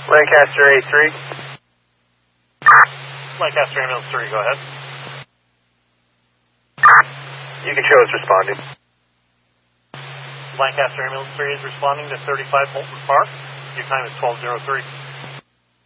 Lancaster A3. Lancaster Ambulance 3, go ahead. You can show us responding. Lancaster Ambulance 3 is responding to 35 Bolton Park. Your time is 12:03.